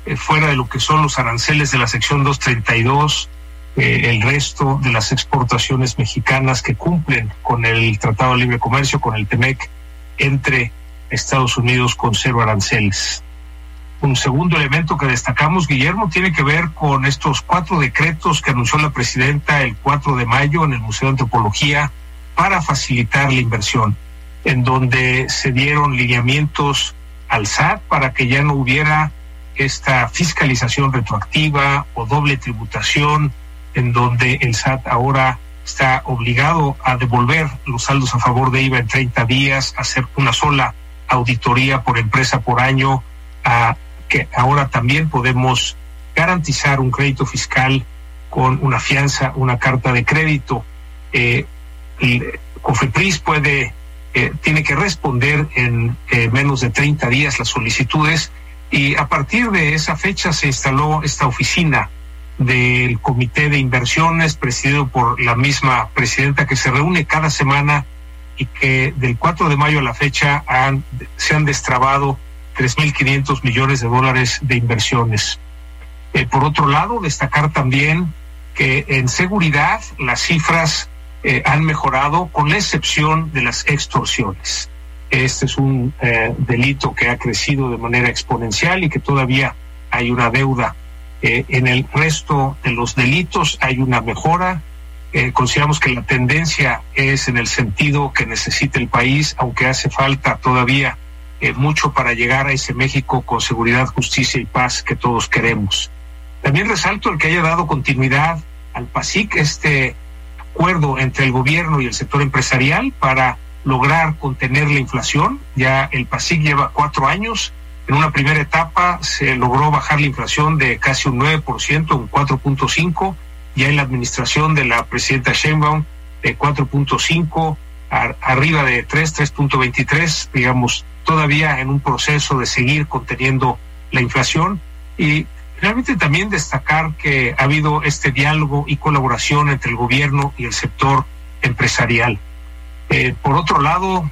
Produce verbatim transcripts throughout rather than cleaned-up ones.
eh, fuera de lo que son los aranceles de la sección doscientos treinta y dos, eh, el resto de las exportaciones mexicanas que cumplen con el Tratado de Libre Comercio, con el TEMEC, entre Estados Unidos con cero aranceles. Un segundo elemento que destacamos, Guillermo, tiene que ver con estos cuatro decretos que anunció la presidenta el cuatro de mayo en el Museo de Antropología para facilitar la inversión, en donde se dieron lineamientos al S A T para que ya no hubiera esta fiscalización retroactiva o doble tributación, en donde el S A T ahora está obligado a devolver los saldos a favor de I V A en treinta días, hacer una sola auditoría por empresa por año, a que ahora también podemos garantizar un crédito fiscal con una fianza, una carta de crédito. Eh, el COFEPRIS puede, eh, tiene que responder en eh, menos de treinta días las solicitudes, y a partir de esa fecha se instaló esta oficina del Comité de Inversiones, presidido por la misma presidenta, que se reúne cada semana y que del cuatro de mayo a la fecha han, se han destrabado tres mil quinientos millones de dólares de inversiones. Eh, por otro lado, destacar también que en seguridad las cifras eh, han mejorado, con la excepción de las extorsiones. Este es un eh, delito que ha crecido de manera exponencial y que todavía hay una deuda. Eh, en el resto de los delitos hay una mejora. Eh, consideramos que la tendencia es en el sentido que necesita el país, aunque hace falta todavía Eh, mucho para llegar a ese México con seguridad, justicia y paz que todos queremos. También resalto el que haya dado continuidad al PASIC, este acuerdo entre el gobierno y el sector empresarial para lograr contener la inflación. Ya el PASIC lleva cuatro años. En una primera etapa se logró bajar la inflación de casi un nueve por ciento, un cuatro punto cinco, ya en la administración de la presidenta Sheinbaum de cuatro punto cinco, a, arriba de tres, tres punto veintitrés, digamos, todavía en un proceso de seguir conteniendo la inflación. Y realmente también destacar que ha habido este diálogo y colaboración entre el gobierno y el sector empresarial. Eh, por otro lado,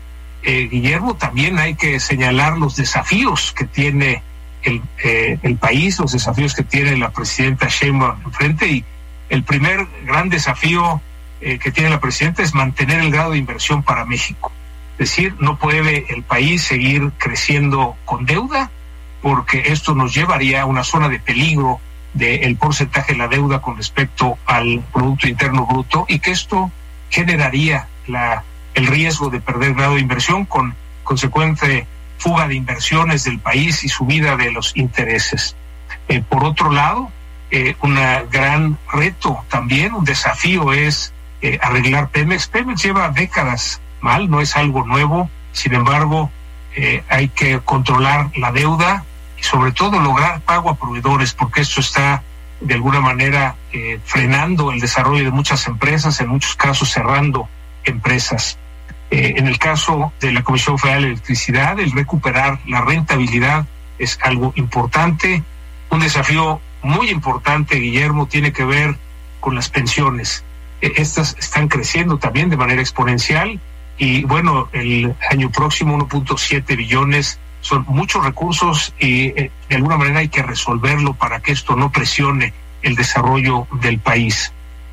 eh, Guillermo, también hay que señalar los desafíos que tiene el, eh, el país, los desafíos que tiene la presidenta Sheinbaum enfrente, y el primer gran desafío eh, que tiene la presidenta es mantener el grado de inversión para México. Es decir, no puede el país seguir creciendo con deuda, porque esto nos llevaría a una zona de peligro del porcentaje de la deuda con respecto al Producto Interno Bruto, y que esto generaría la, el riesgo de perder grado de inversión, con consecuente fuga de inversiones del país y subida de los intereses. Eh, por otro lado, eh, un gran reto también, un desafío es eh, arreglar Pemex. Pemex lleva décadas mal, no es algo nuevo. Sin embargo, eh, hay que controlar la deuda y sobre todo lograr pago a proveedores, porque esto está de alguna manera eh, frenando el desarrollo de muchas empresas, en muchos casos cerrando empresas. Eh, en el caso de la Comisión Federal de Electricidad, el recuperar la rentabilidad es algo importante. Un desafío muy importante, Guillermo, tiene que ver con las pensiones. Eh, estas están creciendo también de manera exponencial. Y bueno, el año próximo uno punto siete billones, son muchos recursos, y eh, de alguna manera hay que resolverlo para que esto no presione el desarrollo del país.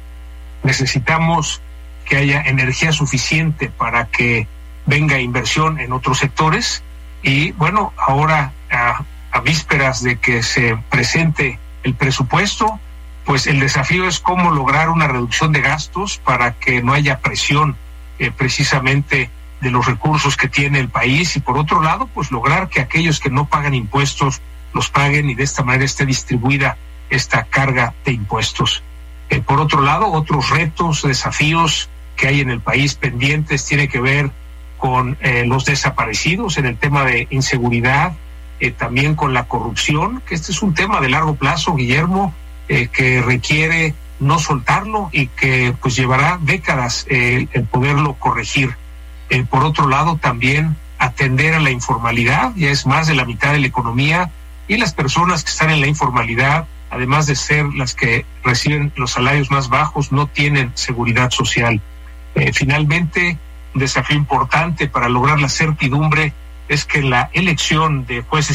Necesitamos que haya energía suficiente para que venga inversión en otros sectores, y bueno, ahora a, a vísperas de que se presente el presupuesto, pues el desafío es cómo lograr una reducción de gastos para que no haya presión Eh, precisamente de los recursos que tiene el país, y por otro lado, pues lograr que aquellos que no pagan impuestos los paguen, y de esta manera esté distribuida esta carga de impuestos. Eh, por otro lado, otros retos, desafíos que hay en el país pendientes tiene que ver con eh, los desaparecidos, en el tema de inseguridad, eh, también con la corrupción, que este es un tema de largo plazo, Guillermo, eh, que requiere no soltarlo y que pues llevará décadas eh, el poderlo corregir. Eh, por otro lado, también atender a la informalidad, ya es más de la mitad de la economía, y las personas que están en la informalidad, además de ser las que reciben los salarios más bajos, no tienen seguridad social. Eh, finalmente, un desafío importante para lograr la certidumbre es que la elección de jueces